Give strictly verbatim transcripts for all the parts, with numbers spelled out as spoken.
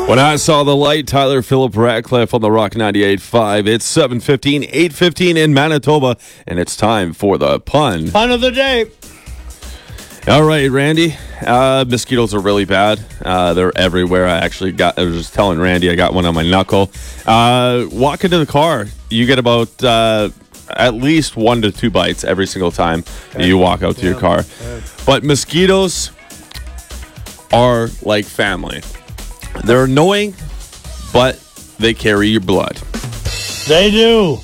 When I saw the light, Tyler Phillip Ratcliffe on the Rock ninety-eight point five. It's seven fifteen, eight fifteen in Manitoba, and it's time for the pun. Pun of the day. All right, Randy. Uh, mosquitoes are really bad. Uh, they're everywhere. I actually got, I was just telling Randy I got one on my knuckle. Uh, walk into the car. You get about uh, at least one to two bites every single time okay. you walk out to yeah. your car. Okay. But mosquitoes are like family. They're annoying, but they carry your blood. They do.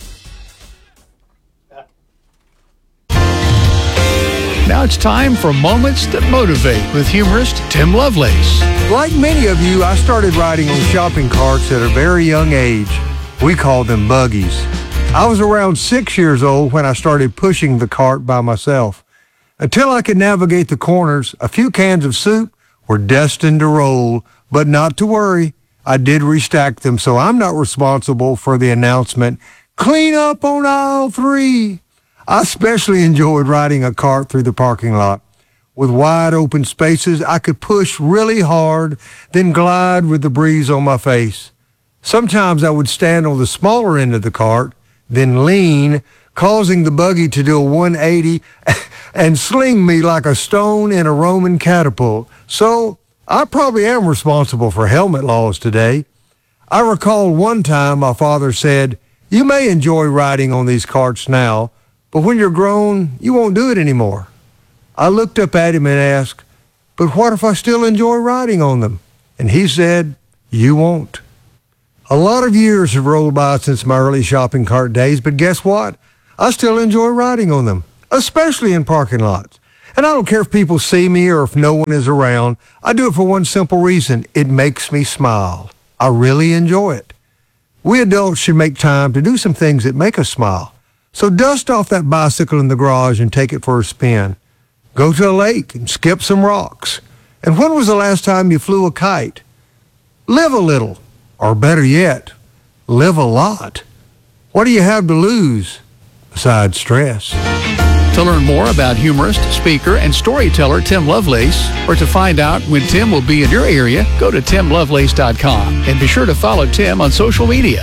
Now it's time for Moments That Motivate with humorist Tim Lovelace. Like many of you, I started riding on shopping carts at a very young age. We called them buggies. I was around six years old when I started pushing the cart by myself. Until I could navigate the corners, a few cans of soup were destined to roll. But not to worry, I did restack them, so I'm not responsible for the announcement, clean up on aisle three. I especially enjoyed riding a cart through the parking lot. With wide open spaces, I could push really hard, then glide with the breeze on my face. Sometimes I would stand on the smaller end of the cart, then lean, causing the buggy to do a one eighty and sling me like a stone in a Roman catapult. So I probably am responsible for helmet laws today. I recall one time my father said, "You may enjoy riding on these carts now, but when you're grown, you won't do it anymore." I looked up at him and asked, "But what if I still enjoy riding on them?" And he said, "You won't." A lot of years have rolled by since my early shopping cart days, but guess what? I still enjoy riding on them, especially in parking lots. And I don't care if people see me or if no one is around. I do it for one simple reason. It makes me smile. I really enjoy it. We adults should make time to do some things that make us smile. So dust off that bicycle in the garage and take it for a spin. Go to a lake and skip some rocks. And when was the last time you flew a kite? Live a little, or better yet, live a lot. What do you have to lose besides stress? To learn more about humorist, speaker, and storyteller Tim Lovelace, or to find out when Tim will be in your area, go to tim lovelace dot com and be sure to follow Tim on social media.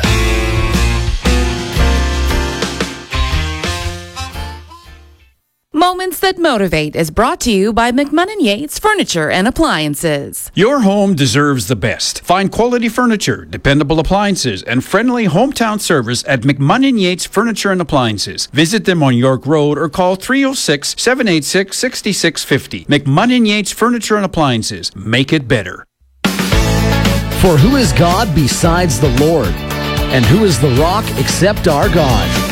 Moments That Motivate is brought to you by McMunn and Yates Furniture and Appliances. Your home deserves the best. Find quality furniture, dependable appliances, and friendly hometown service at McMunn and Yates Furniture and Appliances. Visit them on York Road or call three oh six, seven eight six, six six five oh. McMunn and Yates Furniture and Appliances. Make it better. For who is God besides the Lord? And who is the rock except our God?